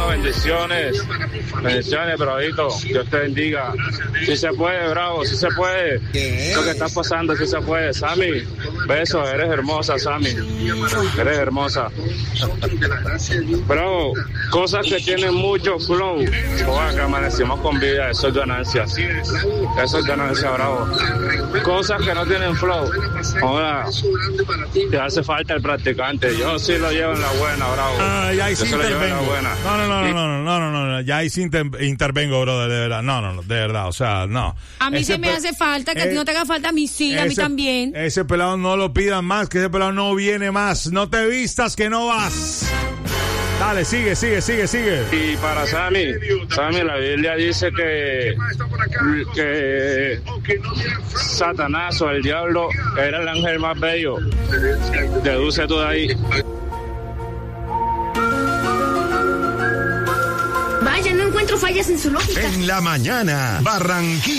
bendiciones. Bendiciones, brodito. Dios te bendiga. Si se puede, bravo, si se puede. Lo que está pasando, si se puede. Sammy, besos, eres hermosa, Sammy. Eres hermosa. Bravo, cosas que tienen mucho flow. Oiga, que amanecimos con vida, eso es ganancia. Eso es ganancia, bravo. Cosas que no tienen flow. Hola, te hace falta el practicante. Yo sí lo llevo en la buena, bravo. Ya ahí sí intervengo. No, ya ahí sí intervengo, brother, de verdad. No, de verdad, o sea, no. A mí se me hace falta, que a ti no te haga falta, a mí sí, a mí también. Ese pelado no lo pidan más, que ese pelado no viene más. No te vistas que no vas. Dale, sigue. Y para Sammy, la Biblia dice que Satanás o el diablo era el ángel más bello. Deduce tú de ahí. Vaya, no encuentro fallas en su lógica. En la mañana, Barranquilla.